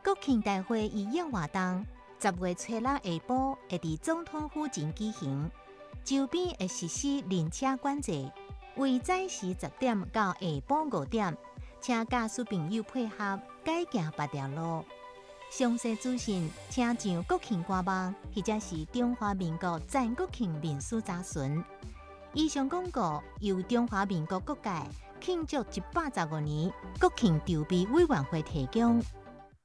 国庆大会于1月东，10月初6下晡会伫总统府前举行，周边会实施人车管制，为早时10点到下晡5点，请驾驶朋友配合改行别条路。详细资讯，请上国庆官网或者是中华民国全国庆民俗查询。以上广告由中华民国各界庆祝115年国庆筹备委员会提供。